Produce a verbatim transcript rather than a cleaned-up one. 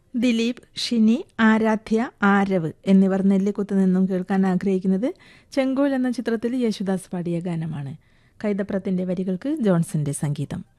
ദിലീപ്, ഷിനി, ആരാധ്യ, ആരവ് എന്നിവർ നെല്ലിക്കുത്ത് നിന്നും കേൾക്കാൻ ആഗ്രഹിക്കുന്നത് ചെങ്കോൽ എന്ന ചിത്രത്തിൽ യേശുദാസ് പാടിയ ഗാനമാണ്. കൈതപ്രത്തിന്റെ വരികൾക്ക് ജോൺസന്റെ സംഗീതം.